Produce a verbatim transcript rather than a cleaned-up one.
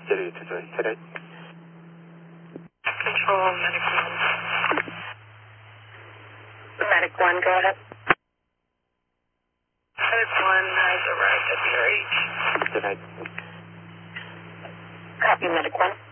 Zero two three, today. Control, medic one. Medic one, go ahead. Medic one has arrived at B R H. Good night. Copy, medic one.